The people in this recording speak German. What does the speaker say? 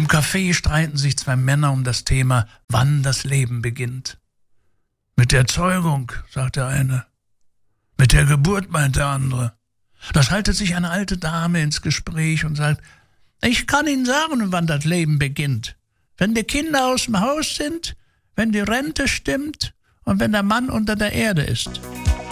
Im Café streiten sich zwei Männer um das Thema, wann das Leben beginnt. Mit der Zeugung, sagt der eine. Mit der Geburt, meint der andere. Da schaltet sich eine alte Dame ins Gespräch und sagt, ich kann Ihnen sagen, wann das Leben beginnt. Wenn die Kinder aus dem Haus sind, wenn die Rente stimmt und wenn der Mann unter der Erde ist.